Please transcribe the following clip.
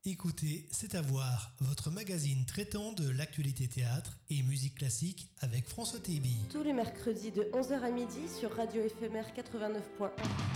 Écoutez, c'est à voir, votre magazine traitant de l'actualité théâtre et musique classique avec François Téby. Tous les mercredis de 11h à midi sur Radio Éphémère 89.1.